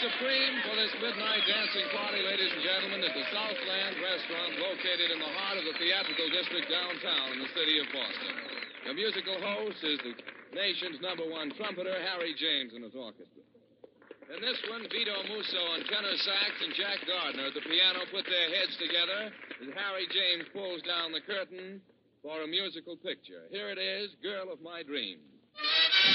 supreme for this midnight dancing party, ladies and gentlemen, at the Southland Restaurant located in the heart of the theatrical district downtown in the city of Boston. The musical host is the nation's #1 trumpeter, Harry James, and his orchestra. In this one, Vito Musso on tenor sax and Jack Gardner at the piano put their heads together as Harry James pulls down the curtain for a musical picture. Here it is, Girl of My Dreams.